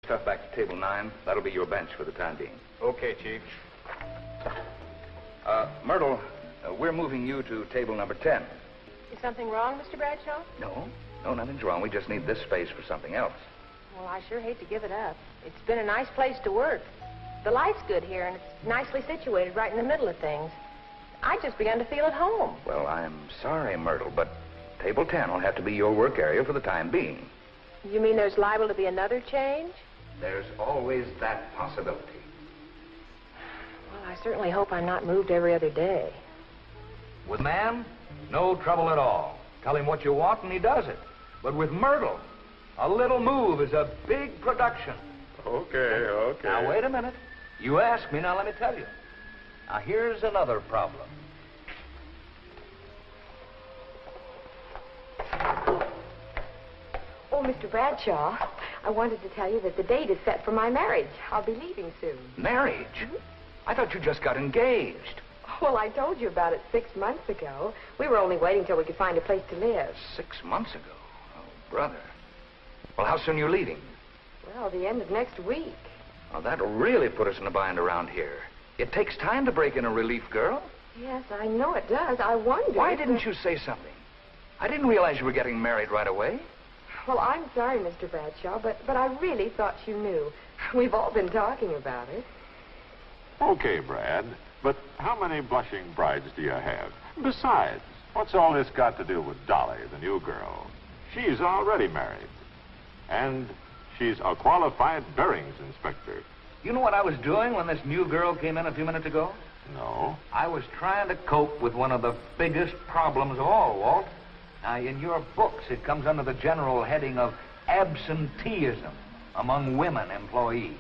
stuff back to table 9. That'll be your bench for the time being. Okay, Chief. Myrtle, we're moving you to table number 10. Is something wrong, Mr. Bradshaw? No, nothing's wrong. We just need this space for something else. Well, I sure hate to give it up. It's been a nice place to work. The light's good here, and it's nicely situated right in the middle of things. I just begun to feel at home. Well, I'm sorry, Myrtle, but table 10 will have to be your work area for the time being. You mean there's liable to be another change? There's always that possibility. Well, I certainly hope I'm not moved every other day. With man, no trouble at all. Tell him what you want and he does it. But with Myrtle, a little move is a big production. Okay. Now, wait a minute. You asked me, now let me tell you. Now, here's another problem. Oh, Mr. Bradshaw, I wanted to tell you that the date is set for my marriage. I'll be leaving soon. Marriage? I thought you just got engaged. Well, I told you about it 6 months ago. We were only waiting till we could find a place to live. 6 months ago? Oh, brother. Well, how soon are you leaving? Well, the end of next week. Well, that'll really put us in a bind around here. It takes time to break in a relief, girl. Yes, I know it does. I wondered. Why didn't you say something? I didn't realize you were getting married right away. Well, I'm sorry, Mr. Bradshaw, but I really thought you knew. We've all been talking about it. Okay, Brad, but how many blushing brides do you have? Besides, what's all this got to do with Dolly, the new girl? She's already married. And she's a qualified bearings inspector. You know what I was doing when this new girl came in a few minutes ago? No. I was trying to cope with one of the biggest problems of all, Walt. Now, in your books, it comes under the general heading of absenteeism among women employees.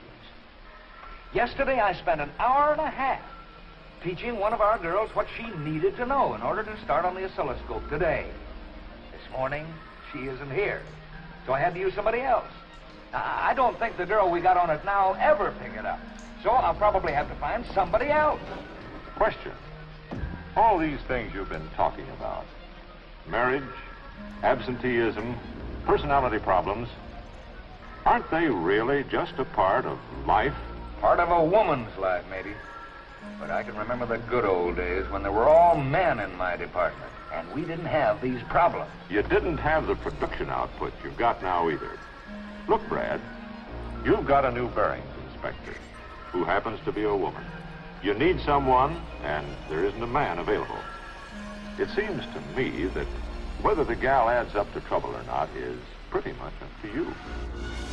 Yesterday, I spent an hour and a half teaching one of our girls what she needed to know in order to start on the oscilloscope today. This morning, she isn't here, so I had to use somebody else. Now, I don't think the girl we got on it now ever pick it up, so I'll probably have to find somebody else. Question. All these things you've been talking about, marriage, absenteeism, personality problems, aren't they really just a part of life? Part of a woman's life, maybe. But I can remember the good old days when there were all men in my department, and we didn't have these problems. You didn't have the production output you've got now either. Look, Brad, you've got a new bearings inspector who happens to be a woman. You need someone, and there isn't a man available. It seems to me that whether the gal adds up to trouble or not is pretty much up to you.